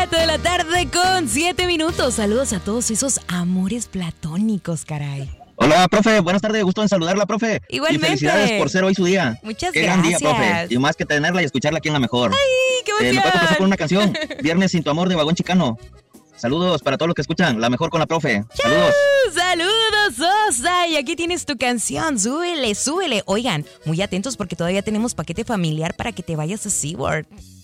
4 de la tarde con 7 minutos. Saludos a todos esos amores platónicos, caray. Hola, profe, buenas tardes, gusto en saludarla, profe. Igualmente. Y felicidades por ser hoy su día. Muchas Qué gracias. gran día, profe. Y más que tenerla y escucharla aquí en La Mejor. ¡Ay, qué emoción! ¿Me puedes pasar con una canción? Viernes sin tu amor de Vagón Chicano. Saludos para todos los que escuchan La Mejor con la profe. Saludos. Saludos, Osa. Y aquí tienes tu canción. Súbele, súbele. Oigan, muy atentos porque todavía tenemos paquete familiar para que te vayas a SeaWorld.